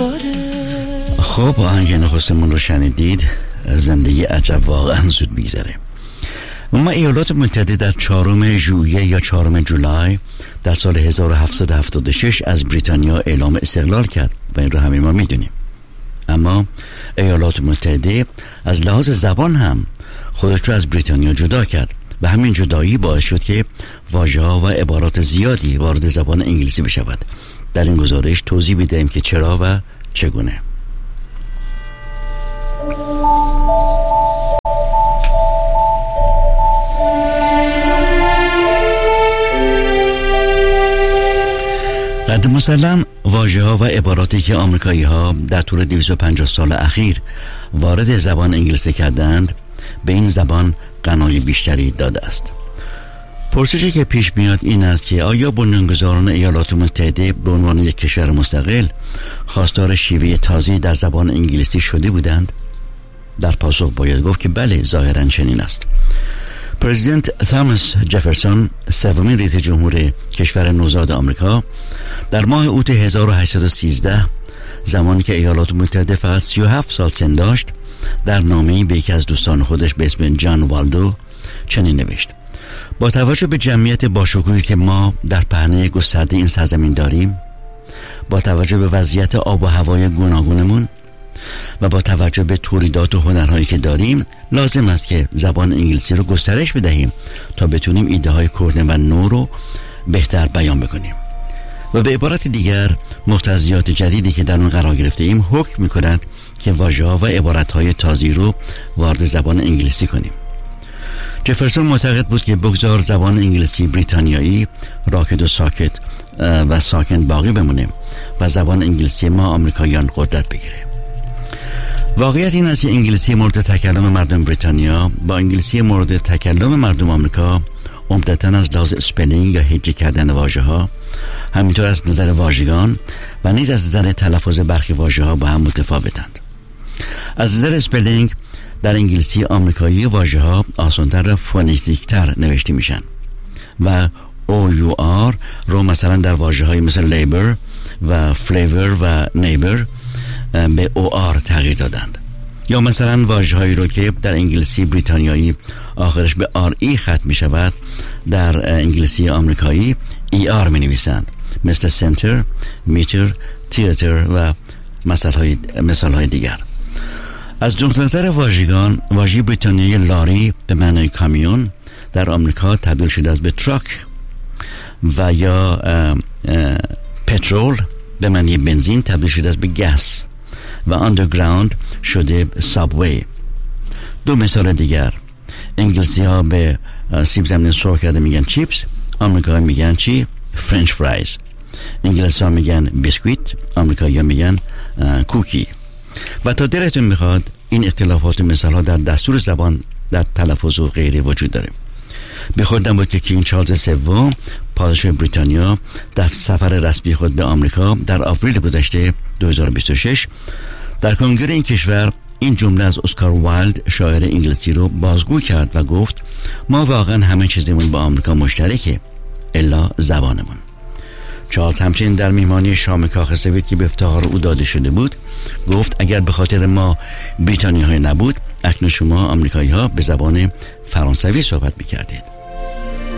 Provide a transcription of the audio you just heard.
خب آهنگ نخستمون رو شنیدید. زندگی عجب واقعا زود میگذره. اما ایالات متحده در 4 ژوئیه یا 4 جولای در سال 1776 از بریتانیا اعلام استقلال کرد و این رو همه ما میدونیم. اما ایالات متحده از لحاظ زبان هم خودش رو از بریتانیا جدا کرد و همین جدایی باعث شد که واژه‌ها و عبارات زیادی وارد زبان انگلیسی بشود. در این گزارش توضیح میدهیم که چرا و چگونه. قد مسلم واژه‌ها و عباراتی که آمریکایی‌ها در طول 250 سال اخیر وارد زبان انگلیسی کردند به این زبان غنای بیشتری داده است. پرسشی که پیش میاد این است که آیا بنیانگذاران ایالات متحده به عنوان یک کشور مستقل خواستار شیوه تازه‌ای در زبان انگلیسی شده بودند؟ در پاسخ باید گفت که بله، ظاهراً چنین است. پرزیدنت توماس جفرسون، سومین رئیس جمهور کشور نوزاد آمریکا، در ماه اوت 1813 زمانی که ایالات متحده فقط 37 سال سن داشت، در نامه‌ای به یکی از دوستان خودش به اسم جان والدو چنین نوشت: با توجه به جمعیت باشکوهی که ما در پهنه گسترده این سرزمین داریم، با توجه به وضعیت آب و هوای گوناگونمون و با توجه به تولیدات و هنرهایی که داریم، لازم است که زبان انگلیسی رو گسترش بدهیم تا بتونیم ایده های کهنه و نو رو بهتر بیان بکنیم. و به عبارت دیگر، مقتضیات جدیدی که در اون قرار گرفته ایم حکم می‌کند که واژه‌ها و عبارت‌های تازه‌ای رو وارد زبان انگلیسی کنیم. جفرسون معتقد بود که بگذار زبان انگلیسی بریتانیایی راکد و ساکت و ساکن باقی بمونه و زبان انگلیسی ما آمریکاییان قدرت بگیره. واقعیت این است که انگلیسی مورد تکلم مردم بریتانیا با انگلیسی مورد تکلم مردم آمریکا عمدتاً از لحاظ اسپلینگ یا هجی کردن واژه‌ها، همینطور از نظر واژگان و نیز از نظر تلفظ برخی واژه‌ها با هم متفاوتند. از نظر اسپلینگ در انگلیسی آمریکایی واژه‌ها آسان‌تر و فونتیک‌تر نوشته میشن و OUR رو مثلا در واژه‌های مثل لیبر و فلیور و نیبر به OR تغییر دادند. یا مثلا واژه‌هایی رو که در انگلیسی بریتانیایی آخرش به RE ختم می شود در انگلیسی آمریکایی ER می نویسند، مثل سنتر، میتر، تیاتر و مثالهای دیگر. از نقطه نظر واژگان، واژه بریتانیایی لاری به معنای کامیون در آمریکا تبدیل شده است به تراک و یا پترول به معنی بنزین تبدیل شده است به گس و آندرگراوند شده سابوی. دو مثال دیگر، انگلیسی ها به سیب زمینی سرخ کرده میگن چیپس، آمریکایی میگن چی؟ فرنچ فرایز. انگلیسی ها میگن بیسکویت، آمریکایی ها میگن کوکی. و تا دلتون میخواد این اختلافات مثال ها در دستور زبان، در تلفظ و غیره وجود داره. به خود نبود که کینگ چارلز سوم، پادشاه بریتانیا، در سفر رسمی خود به آمریکا در آوریل گذشته 2026 در کنگره این کشور این جمله از اسکار وایلد شاعر انگلیسی رو بازگو کرد و گفت: ما واقعا همه چیزمون با آمریکا مشترکه الا زبانمون. چارلز همچنین در میهمانی شام کاخ سفید که به افتخار او داده شده بود گفت: اگر به خاطر ما بریتانیایی نبود، اکنون شما آمریکایی ها به زبان فرانسوی صحبت میکردید.